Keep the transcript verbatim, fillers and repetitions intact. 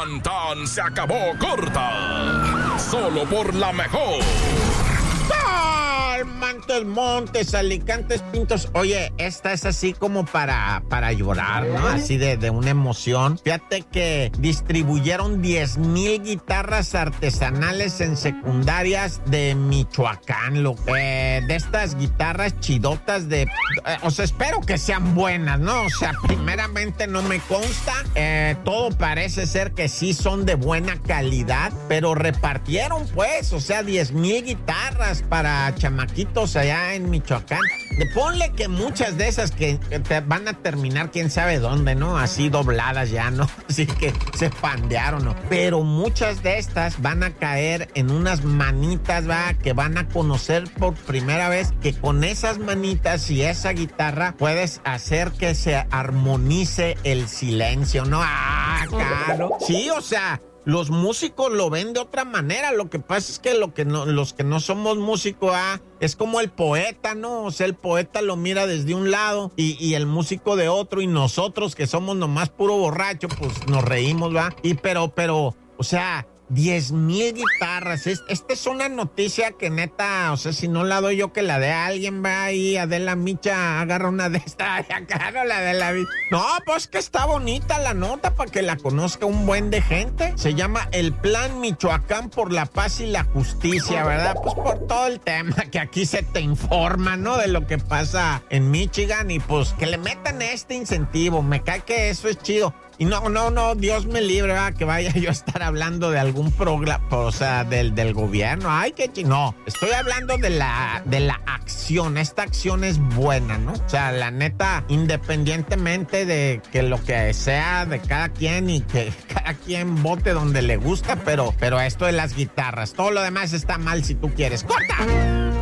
Tan tan se acabó corta. Solo por la mejor. Montes, Montes, Alicantes, Pintos. Oye, esta es así como para, para llorar, ¿no? Así de, de una emoción. Fíjate que distribuyeron diez mil guitarras artesanales en secundarias de Michoacán, lo, eh, de estas guitarras chidotas de... Eh, o sea, espero que sean buenas, ¿no? O sea, primeramente no me consta. Eh, todo parece ser que sí son de buena calidad, pero repartieron, pues, o sea, diez mil guitarras para chamaquitos allá en Michoacán. De ponle que muchas de esas que te van a terminar quién sabe dónde, ¿no? Así dobladas ya, ¿no? Así que se pandearon, ¿no? Pero muchas de estas van a caer en unas manitas, ¿va? Que van a conocer por primera vez que con esas manitas y esa guitarra puedes hacer que se armonice el silencio, ¿no? ¡Ah, claro! Sí, o sea... Los músicos lo ven de otra manera. Lo que pasa es que, lo que no, los que no somos músicos, ah, es como el poeta, ¿no? O sea, el poeta lo mira desde un lado y, y el músico de otro, y nosotros que somos nomás puro borracho, pues nos reímos, ¿va? Y pero, pero, o sea... diez mil guitarras. Es, esta es una noticia que neta, o sea, si no la doy yo, que la dé a alguien, va ahí, Adela Micha, agarra una de estas, acá no la de la... No, pues que está bonita la nota para que la conozca un buen de gente. Se llama el Plan Michoacán por la Paz y la Justicia, ¿verdad? Pues por todo el tema que aquí se te informa, ¿no? De lo que pasa en Michigan, y pues que le metan este incentivo. Me cae que eso es chido. Y no, no, no, Dios me libre, ¿verdad? Que vaya yo a estar hablando de algún programa, o sea, del, del gobierno. Ay, qué ching... No, estoy hablando de la, de la acción. Esta acción es buena, ¿no? O sea, la neta, independientemente de que lo que sea de cada quien y que cada quien vote donde le gusta, pero, pero esto de las guitarras, todo lo demás está mal si tú quieres. ¡Corta!